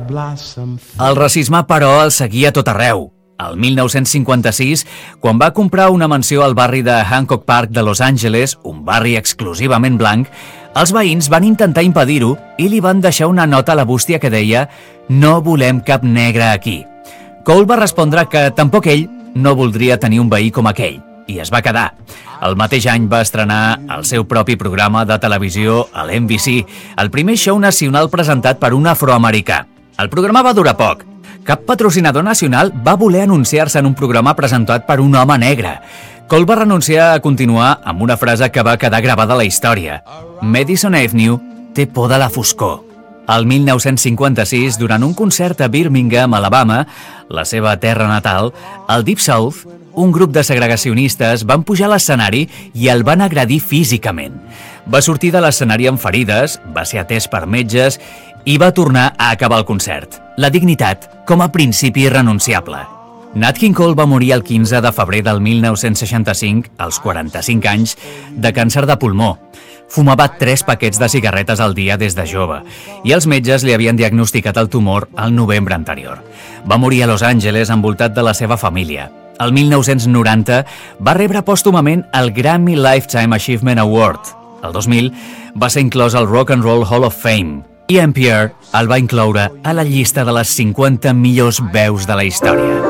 El racisme, però, el seguia a tot arreu. El 1956, quan va comprar una mansió al barri de Hancock Park de Los Angeles, un barri exclusivament blanc, els veïns van intentar impedir-ho i li van deixar una nota a la bústia que deia «No volem cap negre aquí». Cole va respondre que tampoc ell no voldria tenir un veí com aquell, i es va quedar. El mateix any va estrenar el seu propi programa de televisió a l'NBC, el primer show nacional presentat per un afroamericà. El programa va durar poc. Cap patrocinador nacional va voler anunciar-se en un programa presentat per un home negre. Cole va renunciar a continuar amb una frase que va quedar gravada a la història. Madison Avenue té por de la foscor. El 1956, durant un concert a Birmingham, Alabama, la seva terra natal, al Deep South, un grup de segregacionistes van pujar a l'escenari i el van agredir físicament. Va sortir de l'escenari amb ferides, va ser atès per metges i va tornar a acabar el concert. La dignitat com a principi irrenunciable. Nat King Cole va morir el 15 de febrer del 1965, als 45 anys, de càncer de pulmó. Fumava 3 paquets de cigarretes al dia des de jove i els metges li havien diagnosticat el tumor al novembre anterior. Va morir a Los Angeles envoltat de la seva família. El 1990 va rebre pòstumament el Grammy Lifetime Achievement Award. El 2000 va ser inclòs al Rock and Roll Hall of Fame i NPR el va incloure a la llista de les 50 millors veus de la història.